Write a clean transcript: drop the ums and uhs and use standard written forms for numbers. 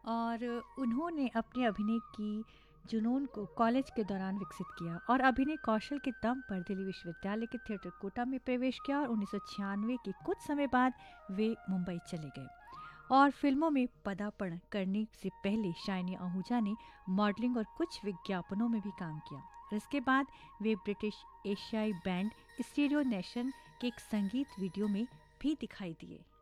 और उन्होंने अपने अभिनय की जुनून को कॉलेज के दौरान विकसित किया और अभिनय कौशल के दम पर दिल्ली विश्वविद्यालय के थिएटर कोटा में प्रवेश किया और 1996 के कुछ समय बाद वे मुंबई चले गए और फिल्मों में पदार्पण करने से पहले शाइनी आहूजा ने मॉडलिंग और कुछ विज्ञापनों में भी काम किया और इसके बाद वे ब्रिटिश एशियाई बैंड स्टीरियो नेशन के एक संगीत वीडियो में भी दिखाई दिए।